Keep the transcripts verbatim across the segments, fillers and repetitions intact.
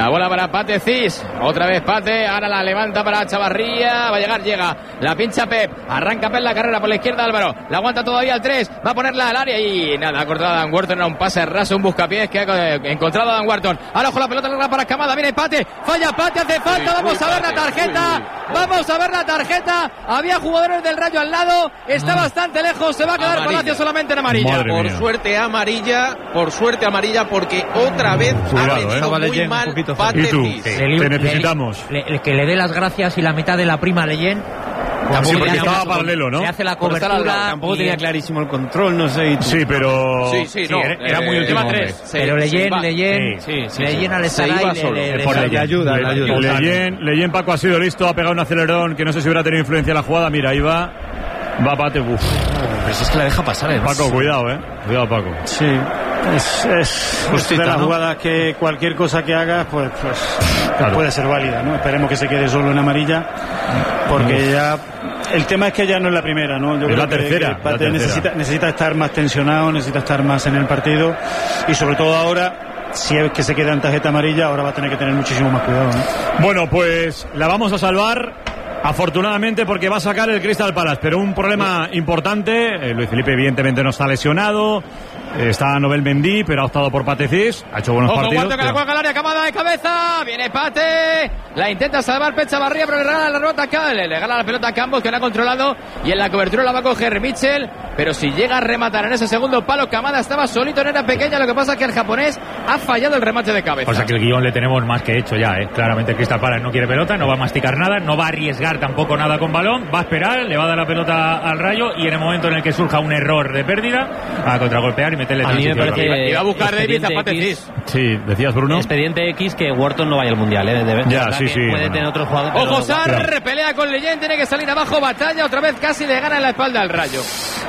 La bola para Pate Cis. Otra vez Pate. Ahora la levanta para Chavarría. Va a llegar, llega. La pincha Pep. Arranca Pep la carrera por la izquierda Álvaro. La aguanta todavía al tres. Va a ponerla al área y nada. Ha cortado a Dan Wharton. Era un pase raso, un buscapiés que ha encontrado a Dan Wharton. Ahora ojo la pelota larga para Camada. Viene Pate. Falla Pate. Hace falta. Vamos a ver la tarjeta. Vamos a ver la tarjeta. Había jugadores del Rayo al lado. Está bastante lejos. Se va a quedar Palacio solamente en amarilla. Por suerte amarilla. Por suerte amarilla porque otra vez Cuidado, ha pensado eh. muy mal. Y tú, sí. Te necesitamos. Le, le, que le dé las gracias y la mitad de la prima Leyen. Sí, porque estaba paralelo, ¿no? Le hace la cobertura. Tampoco tenía clarísimo el control, no sé. Sí, pero... Sí, sí, sí no. Era, era muy último hombre. Pero Leyen, Leyen, sí, sí, Leyen al se estar iba ahí, solo. le, le, Por le, le ayuda, le ayuda. Leyen, Leyen, Paco ha sido listo, ha pegado un acelerón que no sé si hubiera tenido influencia en la jugada. Mira, ahí va. Va Pate, uff. Pero si es que la deja pasar, ¿eh? Paco, cuidado, eh. Cuidado, Paco. Sí. Es, es Justita, de las ¿no? jugadas que cualquier cosa que haga pues, pues Claro. puede ser válida, ¿no? Esperemos que se quede solo en amarilla, porque ya el tema es que ya no es la primera, ¿no? Yo Es creo la que- tercera, que la Pate tercera. necesita necesita estar más tensionado, necesita estar más en el partido y sobre todo ahora, si es que se queda en tarjeta amarilla, ahora va a tener que tener muchísimo más cuidado, ¿no? Bueno, pues la vamos a salvar, afortunadamente, porque va a sacar el Crystal Palace, pero un problema importante. eh, Luis Felipe evidentemente no está lesionado, eh, está Nobel Mendy, pero ha optado por Pate Cis, ha hecho buenos Ojo, partidos. Guardo que la pero- juega al área, Camada de cabeza. Viene Pate. La intenta salvar Pecha Barría, pero le regala la pelota a Campbell. Le regala la pelota a Campos, que no ha controlado. Y en la cobertura la va a coger Mitchell. Pero si llega a rematar en ese segundo palo, Camada estaba solito, no era pequeña. Lo que pasa es que el japonés ha fallado el remate de cabeza. O sea que el guión le tenemos más que hecho ya, ¿eh? Claramente el Crystal Palace no quiere pelota, no va a masticar nada, no va a arriesgar tampoco nada con balón, va a esperar, le va a dar la pelota al Rayo y en el momento en el que surja un error de pérdida, a contragolpear y meterle A mí me transición parece- rápida. Y va a buscar David Expediente Zapate X. Cis. Sí, decías, Bruno. Expediente X que Wharton no vaya al Mundial, ¿eh? De, de Ya, verdad sí, que sí, Puede bueno. tener otros jugadores. pero- Ojo, Sar, Cuidado. pelea con Leyen, tiene que salir abajo, batalla, otra vez casi le gana en la espalda al Rayo.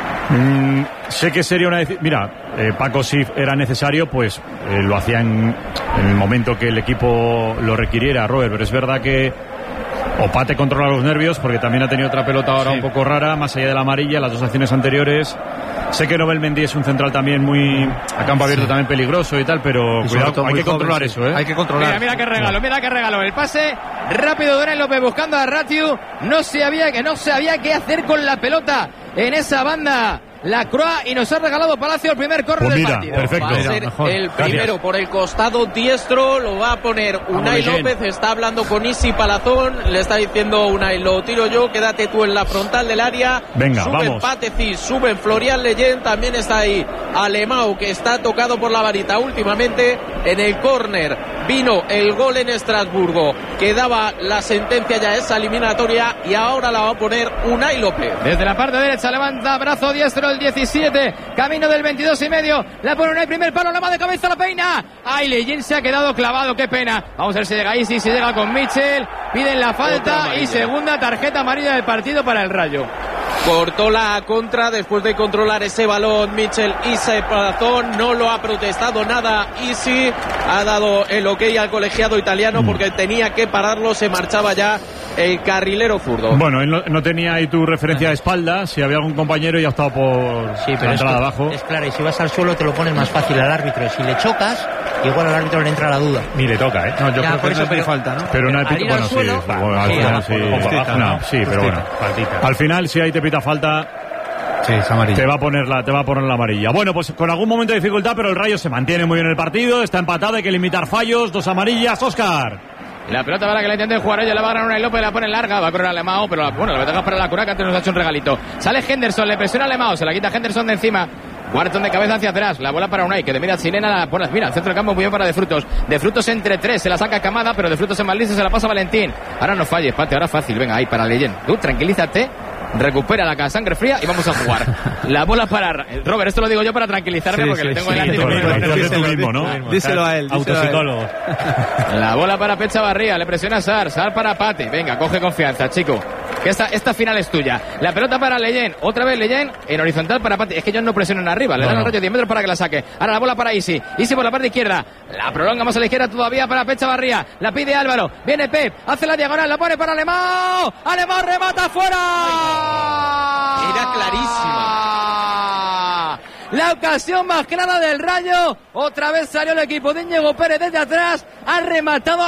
Mm, sé que sería una... deci- Mira, eh, Paco, si era necesario, pues eh, lo hacía en, en el momento que el equipo lo requiriera, Robert, pero es verdad que o Pate controla los nervios, porque también ha tenido otra pelota ahora Sí. un poco rara, más allá de la amarilla, las dos acciones anteriores. Sé que Nobel Mendy es un central también muy... a campo abierto también peligroso y tal, pero Y sobre cuidado, todo hay muy que controlar joven, sí. eso, ¿eh? Hay que controlar. Mira, mira qué regalo, mira qué regalo. El pase rápido de Unai López buscando a Ratiu. No sabía que no sabía qué hacer con la pelota en esa banda. La Croix, y nos ha regalado Palacio el primer córner Pues del mira, partido. perfecto. Va a Mira, ser mejor. el Gracias. primero por el costado diestro, lo va a poner Unai Leyen. López, está hablando con Isi Palazón, le está diciendo Unai, lo tiro yo, quédate tú en la frontal del área. Venga, suben vamos. Patecis, suben Florian Leyen, también está ahí Alemão, que está tocado por la varita últimamente en el córner. Vino el gol en Estrasburgo, que daba la sentencia ya a esa eliminatoria, y ahora la va a poner Unai López. Desde la parte derecha levanta brazo diestro el diecisiete, camino del veintidós y medio, la pone en el primer palo, la va de cabeza, la peina. Ay, Leyen se ha quedado clavado, qué pena. Vamos a ver si llega Isi, si llega con Mitchell, piden la Otra falta amarilla. y segunda tarjeta amarilla del partido para el Rayo. Cortó la contra después de controlar ese balón Mitchell Isi Palazón, no lo ha protestado nada Isi, ha dado el ok al colegiado italiano porque tenía que pararlo, se marchaba ya el carrilero zurdo. Bueno, él no, no tenía ahí tu referencia de espalda, si había algún compañero y ha optado por Sí, pero la es, entrada que- abajo. es claro, y si vas al suelo te lo pones más fácil al árbitro. Si le chocas, igual al árbitro le entra la duda. Ni le toca, ¿eh? No, yo Ya, creo por que eso, no es ni pero- falta, ¿no? Pero no hay Al pito, ir al bueno, sí, suelo, bueno, al sí, final abajo, sí, ¿no? justita, no, sí, pero bueno. Faltita. Al final, si ahí te pita falta, Sí, es amarillo. te va a poner la, te va a poner la amarilla. Bueno, pues con algún momento de dificultad, pero el Rayo se mantiene muy bien el partido, está empatado, hay que limitar fallos, dos amarillas, Óscar. Y la pelota para que la intenten jugar ella, la va a ganar Unai López, la pone larga, va a correr Alemão, pero la, bueno, la ventaja para la Cura, que antes nos ha hecho un regalito. Sale Henderson, le presiona Alemão, se la quita Henderson de encima. Wharton de cabeza hacia atrás, la bola para Unai, que de mira Chinena, la pone, mira, el centro del campo muy bien para De Frutos. De Frutos entre tres, se la saca Camada, pero De Frutos en mal listo, se la pasa Valentín. Ahora no falles, Pate, ahora fácil, venga, ahí para Leyen. Tú, tranquilízate, recupera la sangre fría y vamos a jugar. La bola para... Robert, esto lo digo yo para tranquilizarme, Sí, porque sí, le tengo sí, delante. sí, y me sí, pongo sí, nervioso. tú mismo, ¿no? Díselo a él, díselo a él. Autopsicólogo. La bola para Pecha Barría, le presiona Sar, Sar para Pate. Venga, coge confianza, chico. Que esta, esta final es tuya. La pelota para Leyen, otra vez Leyen en horizontal para Pate. Es que ellos no presionan arriba, le No, dan no. el rayo diez metros para que la saque. Ahora la bola para Isi, Isi por la parte izquierda. La prolonga más a la izquierda todavía para Pecha Barría. La pide Álvaro, viene Pep, hace la diagonal, la pone para Alemão. Alemão remata fuera. Era clarísima. La ocasión más clara del Rayo. Otra vez salió el equipo de Íñigo Pérez desde atrás. Ha rematado